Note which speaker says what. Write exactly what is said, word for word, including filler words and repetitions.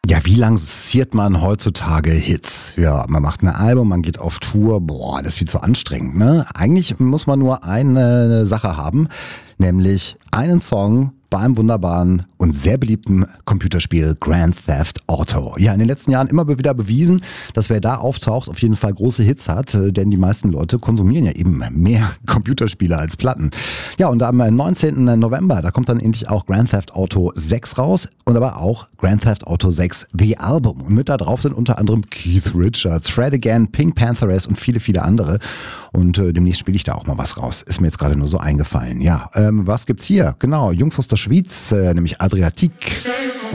Speaker 1: Ja, wie lanciert man heutzutage Hits? Ja, man macht ein Album, man geht auf Tour. Boah, das ist viel zu anstrengend, ne? Eigentlich muss man nur eine Sache haben, nämlich einen Song bei einem wunderbaren und sehr beliebten Computerspiel Grand Theft Auto. Ja, in den letzten Jahren immer wieder bewiesen, dass wer da auftaucht, auf jeden Fall große Hits hat, denn die meisten Leute konsumieren ja eben mehr Computerspiele als Platten. Ja, und am neunzehnten November, da kommt dann endlich auch Grand Theft Auto sechs raus und aber auch Grand Theft Auto sechs The Album. Und mit da drauf sind unter anderem Keith Richards, Fred Again, Pink Pantheress und viele, viele andere. Und äh, demnächst spiele ich da auch mal was raus. Ist mir jetzt gerade nur so eingefallen. Ja, ähm, was gibt's hier? Genau, Jungs aus der Schweiz, äh, nämlich Adriatique.